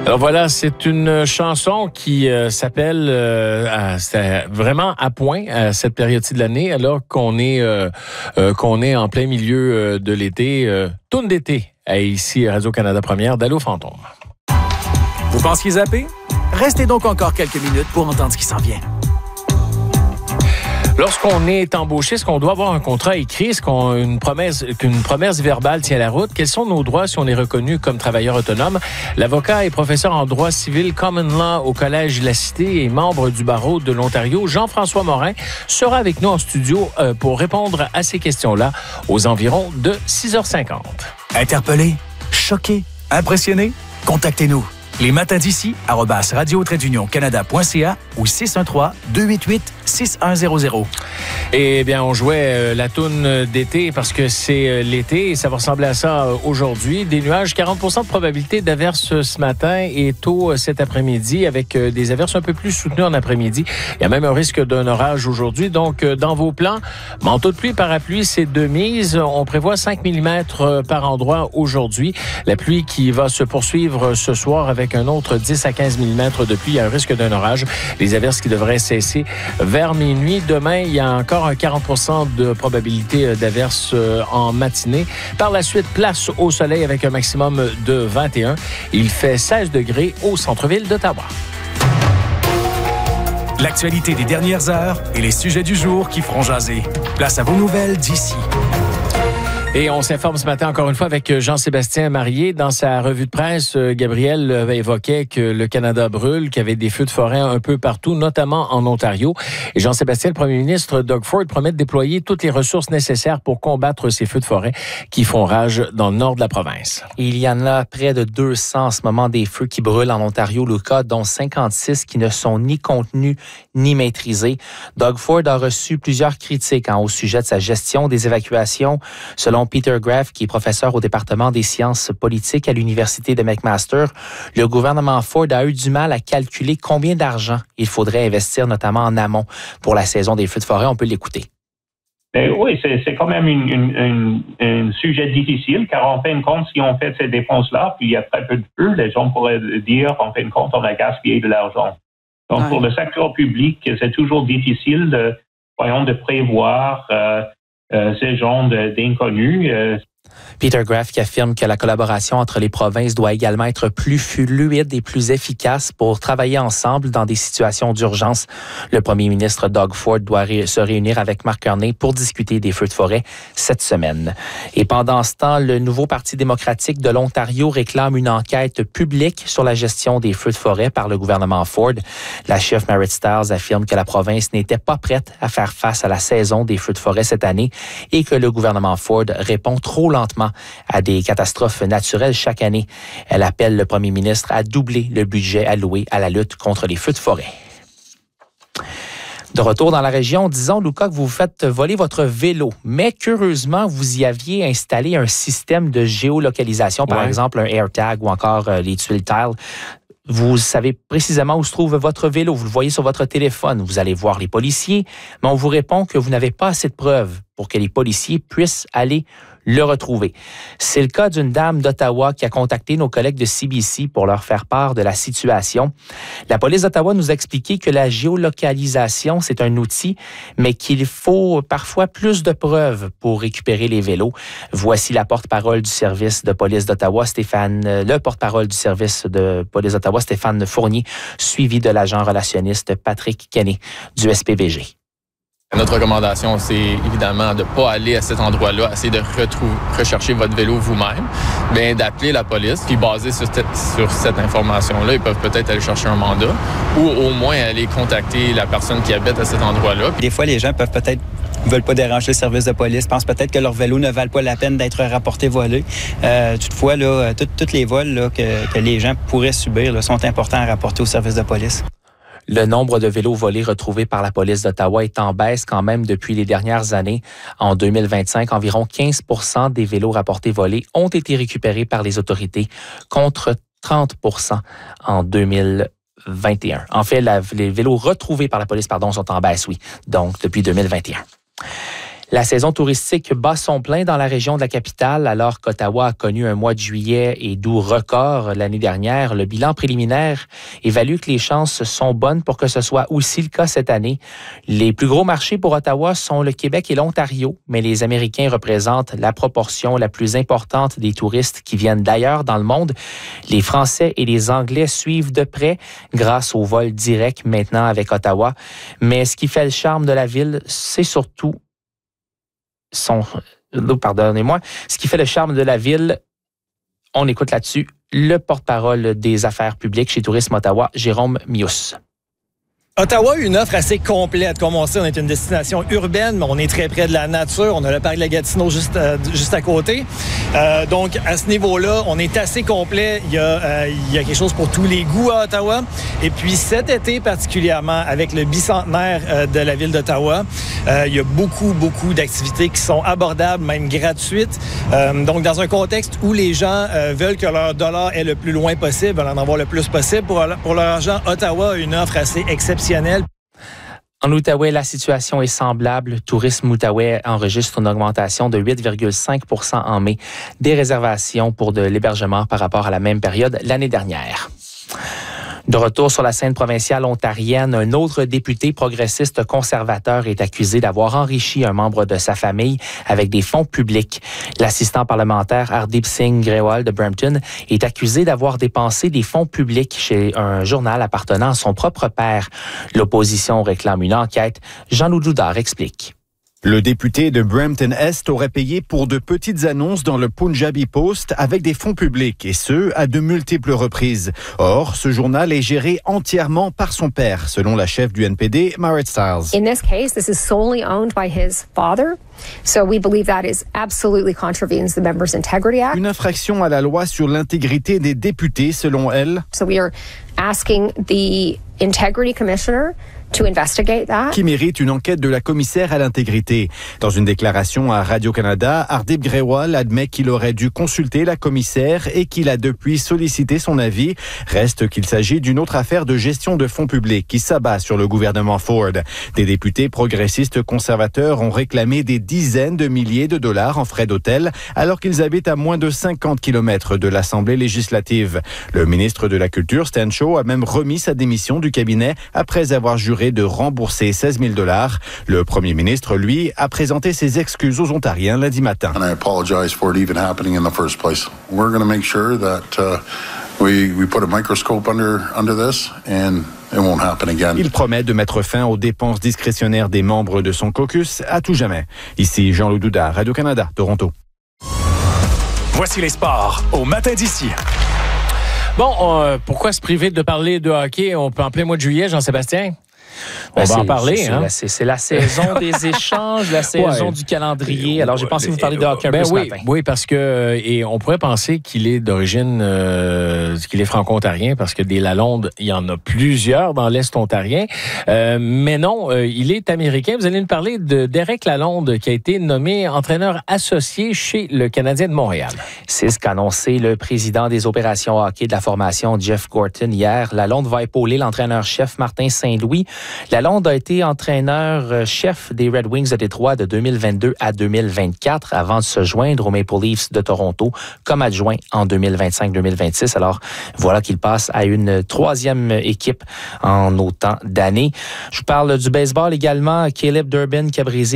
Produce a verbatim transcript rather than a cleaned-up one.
Alors voilà, c'est une chanson qui euh, s'appelle euh, à, vraiment à point à cette période-ci de l'année, alors qu'on est euh, euh, qu'on est en plein milieu euh, de l'été, euh, tourne d'été, ici à Radio-Canada Première, d'Allô Fantôme. Vous pensiez zapper? Restez donc encore quelques minutes pour entendre ce qui s'en vient. Lorsqu'on est embauché, est-ce qu'on doit avoir un contrat écrit? Est-ce qu'on une promesse, qu'une promesse verbale tient la route? Quels sont nos droits si on est reconnu comme travailleur autonome? L'avocat et professeur en droit civil Common Law au Collège La Cité et membre du barreau de l'Ontario, Jean-François Morin, sera avec nous en studio euh, pour répondre à ces questions-là aux environs de six heures cinquante. Interpellé? Choqué? Impressionné? Contactez-nous. Les matins d'ici, arobase radio-canada.ca ou six un trois, deux huit huit, six un zéro zéro. Eh bien, on jouait euh, la toune d'été parce que c'est euh, l'été et ça va ressembler à ça euh, aujourd'hui. Des nuages, quarante pour cent de probabilité d'averses ce matin et tôt euh, cet après-midi avec euh, des averses un peu plus soutenues en après-midi. Il y a même un risque d'un orage aujourd'hui. Donc, euh, dans vos plans, manteau de pluie, parapluie, c'est de mise. On prévoit cinq millimètres par endroit aujourd'hui. La pluie qui va se poursuivre ce soir avec un autre dix à quinze millimètres de pluie. Il y a un risque d'un orage. Les averses qui devraient cesser vers minuit. Demain, il y a encore un quarante pour cent de probabilité d'averses en matinée. Par la suite, place au soleil avec un maximum de vingt et un. Il fait seize degrés au centre-ville d'Ottawa. L'actualité des dernières heures et les sujets du jour qui feront jaser. Place à vos nouvelles d'ici. Et on s'informe ce matin encore une fois avec Jean-Sébastien Marié. Dans sa revue de presse, Gabriel évoquait que le Canada brûle, qu'il y avait des feux de forêt un peu partout, notamment en Ontario. Et Jean-Sébastien, le premier ministre Doug Ford, promet de déployer toutes les ressources nécessaires pour combattre ces feux de forêt qui font rage dans le nord de la province. Il y en a près de deux cents en ce moment des feux qui brûlent en Ontario, Lucas, dont cinquante-six qui ne sont ni contenus ni maîtrisés. Doug Ford a reçu plusieurs critiques hein, au sujet de sa gestion des évacuations. Selon Peter Graff, qui est professeur au département des sciences politiques à l'Université de McMaster, le gouvernement Ford a eu du mal à calculer combien d'argent il faudrait investir, notamment en amont, pour la saison des feux de forêt. On peut l'écouter. Ben oui, c'est, c'est quand même un sujet difficile, car en fin de compte, si on fait ces dépenses-là, puis il y a très peu de feux, les gens pourraient dire, en fin de compte, on a gaspillé de l'argent. Donc, ouais. Pour le secteur public, c'est toujours difficile de, voyons, de prévoir euh, Euh, ces genres d'inconnus. Euh. Peter Graff qui affirme que la collaboration entre les provinces doit également être plus fluide et plus efficace pour travailler ensemble dans des situations d'urgence. Le premier ministre Doug Ford doit ré- se réunir avec Mark Carney pour discuter des feux de forêt cette semaine. Et pendant ce temps, le nouveau Parti démocratique de l'Ontario réclame une enquête publique sur la gestion des feux de forêt par le gouvernement Ford. La chef Marit Stiles affirme que la province n'était pas prête à faire face à la saison des feux de forêt cette année et que le gouvernement Ford répond trop lentement à des catastrophes naturelles chaque année. Elle appelle le premier ministre à doubler le budget alloué à la lutte contre les feux de forêt. De retour dans la région, disons, Lucas, que vous vous faites voler votre vélo, mais curieusement, vous y aviez installé un système de géolocalisation, par ouais. exemple un AirTag ou encore euh, les tuiles Tile. Vous savez précisément où se trouve votre vélo. Vous le voyez sur votre téléphone. Vous allez voir les policiers, mais on vous répond que vous n'avez pas assez de preuves pour que les policiers puissent aller le retrouver. C'est le cas d'une dame d'Ottawa qui a contacté nos collègues de C B C pour leur faire part de la situation. La police d'Ottawa nous a expliqué que la géolocalisation, c'est un outil, mais qu'il faut parfois plus de preuves pour récupérer les vélos. Voici la porte-parole du service de police d'Ottawa, Stéphane, le porte-parole du service de police d'Ottawa, Stéphane Fournier, suivi de l'agent relationniste Patrick Kenney du S P V G. Notre recommandation, c'est évidemment de ne pas aller à cet endroit-là, essayer de retrouver, rechercher votre vélo vous-même, bien d'appeler la police, puis basé sur, cette, sur cette information-là, ils peuvent peut-être aller chercher un mandat ou au moins aller contacter la personne qui habite à cet endroit-là. Des fois, les gens peuvent peut-être ne veulent pas déranger le service de police, pensent peut-être que leur vélo ne valent pas la peine d'être rapporté volé. Euh, toutefois, là, tous les vols là, que, que les gens pourraient subir là, sont importants à rapporter au service de police. Le nombre de vélos volés retrouvés par la police d'Ottawa est en baisse quand même depuis les dernières années. En deux mille vingt-cinq, environ quinze pour cent des vélos rapportés volés ont été récupérés par les autorités, contre trente pour cent en deux mille vingt et un. En fait, la, les vélos retrouvés par la police pardon, sont en baisse, oui, donc depuis deux mille vingt et un. La saison touristique bat son plein dans la région de la capitale, alors qu'Ottawa a connu un mois de juillet et d'août record l'année dernière. Le bilan préliminaire évalue que les chances sont bonnes pour que ce soit aussi le cas cette année. Les plus gros marchés pour Ottawa sont le Québec et l'Ontario, mais les Américains représentent la proportion la plus importante des touristes qui viennent d'ailleurs dans le monde. Les Français et les Anglais suivent de près grâce au vol direct maintenant avec Ottawa. Mais ce qui fait le charme de la ville, c'est surtout son... Pardonnez-moi. Ce qui fait le charme de la ville, on écoute là-dessus le porte-parole des affaires publiques chez Tourisme Ottawa, Jérôme Mius. Ottawa a une offre assez complète. Comme on sait, on est une destination urbaine, mais on est très près de la nature. On a le parc de la Gatineau juste, euh, juste à côté. Euh, donc, à ce niveau-là, on est assez complet. Il y, a, euh, il y a quelque chose pour tous les goûts à Ottawa. Et puis, cet été particulièrement, avec le bicentenaire euh, de la ville d'Ottawa, euh, il y a beaucoup, beaucoup d'activités qui sont abordables, même gratuites. Euh, donc, dans un contexte où les gens euh, veulent que leur dollar est le plus loin possible, veulent en avoir le plus possible pour, pour leur argent, Ottawa a une offre assez exceptionnelle. En Outaouais, la situation est semblable. Tourisme Outaouais enregistre une augmentation de huit virgule cinq pour cent en mai des réservations pour de l'hébergement par rapport à la même période l'année dernière. De retour sur la scène provinciale ontarienne, un autre député progressiste conservateur est accusé d'avoir enrichi un membre de sa famille avec des fonds publics. L'assistant parlementaire Hardeep Singh Grewal de Brampton est accusé d'avoir dépensé des fonds publics chez un journal appartenant à son propre père. L'opposition réclame une enquête. Jean-Loup Doudard explique. Le député de Brampton-Est aurait payé pour de petites annonces dans le Punjabi Post avec des fonds publics, et ce, à de multiples reprises. Or, ce journal est géré entièrement par son père, selon la chef du N P D, Marit Stiles. In this case, this is solely owned by his father. So we believe that is absolutely contravenes the Members' Integrity Act. Une infraction à la loi sur l'intégrité des députés, selon elle. So we are asking the Integrity Commissioner to investigate that. Qui mérite une enquête de la commissaire à l'intégrité. Dans une déclaration à Radio-Canada, Hardeep Grewal admet qu'il aurait dû consulter la commissaire et qu'il a depuis sollicité son avis. Reste qu'il s'agit d'une autre affaire de gestion de fonds publics qui s'abat sur le gouvernement Ford. Des députés progressistes conservateurs ont réclamé des dizaines de milliers de dollars en frais d'hôtel alors qu'ils habitent à moins de cinquante kilomètres de l'Assemblée législative. Le ministre de la Culture, Stan Shaw, a même remis sa démission du cabinet après avoir juré de rembourser seize mille dollars. Le premier ministre, lui, a présenté ses excuses aux Ontariens lundi matin. And I apologize for it even happening in the first place. We're going to make sure that uh, we we put a microscope under under this and it won't happen again. Il promet de mettre fin aux dépenses discrétionnaires des membres de son caucus à tout jamais. Ici Jean-Loup Doudard, Radio-Canada, Toronto. Voici les sports au matin d'ici. Bon, euh, pourquoi se priver de parler de hockey? On peut en plein mois de juillet, Jean-Sébastien? On Ben va en parler. C'est, hein? c'est, c'est la saison des échanges, la saison ouais. du calendrier. Alors, j'ai pensé vous parler de hockey un ben peu oui, ce matin. Oui, parce que, et on pourrait penser qu'il est d'origine, euh, qu'il est franco-ontarien, parce que des Lalondes, il y en a plusieurs dans l'Est ontarien. Euh, mais non, euh, il est américain. Vous allez nous parler de Derek Lalonde, qui a été nommé entraîneur associé chez le Canadien de Montréal. C'est ce qu'a annoncé le président des opérations hockey de la formation, Jeff Gorton, hier. Lalonde va épauler l'entraîneur-chef Martin Saint-Louis. Lalonde a été entraîneur-chef des Red Wings de Détroit de deux mille vingt-deux à deux mille vingt-quatre avant de se joindre aux Maple Leafs de Toronto comme adjoint en deux mille vingt-cinq deux mille vingt-six. Alors, voilà qu'il passe à une troisième équipe en autant d'années. Je vous parle du baseball également. Caleb Durbin qui a brisé